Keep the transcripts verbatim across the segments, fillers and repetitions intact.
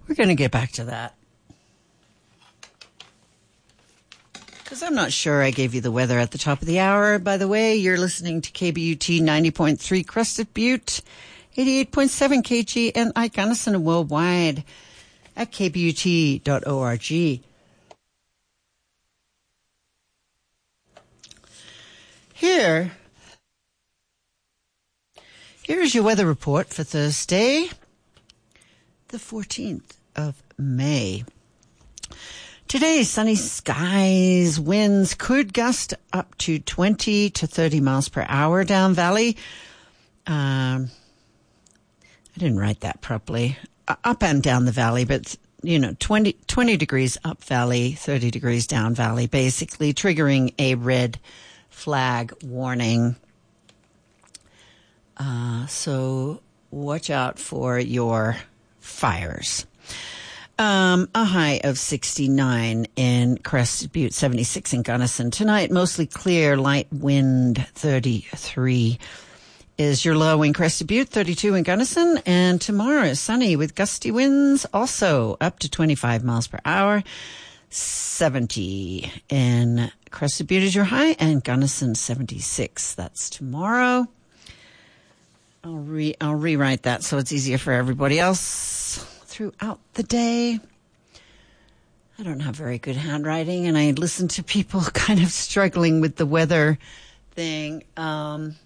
We're going to get back to that. Because I'm not sure I gave you the weather at the top of the hour. By the way, you're listening to K B U T ninety point three Crested Butte, eighty-eight point seven K G, and I Gunnison worldwide at k b u t dot org. Here, here's your weather report for Thursday, the fourteenth of May. Today, sunny skies, winds could gust up to twenty to thirty miles per hour down valley. Um, I didn't write that properly. Uh, up and down the valley, but, you know, twenty, twenty degrees up valley, thirty degrees down valley, basically triggering a red flag warning. Uh, so watch out for your fires. Um, a high of sixty-nine in Crested Butte, seventy-six in Gunnison. Tonight, mostly clear, light wind, thirty-three is your low in Crested Butte, thirty-two in Gunnison. And tomorrow is sunny with gusty winds, also up to twenty-five miles per hour. seventy in Crested Butte is your high, and Gunnison, seventy-six. That's tomorrow. I'll re I'll rewrite that so it's easier for everybody else throughout the day. I don't have very good handwriting, and I listen to people kind of struggling with the weather thing. Um,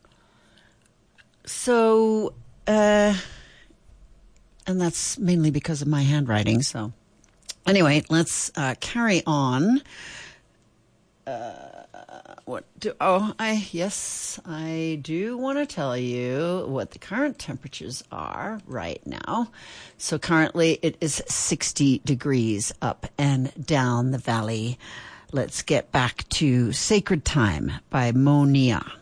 so, uh, and that's mainly because of my handwriting. So anyway, let's uh, carry on. Uh, What do, oh, I, yes, I do want to tell you what the current temperatures are right now. So currently it is sixty degrees up and down the valley. Let's get back to Sacred Time by Monia.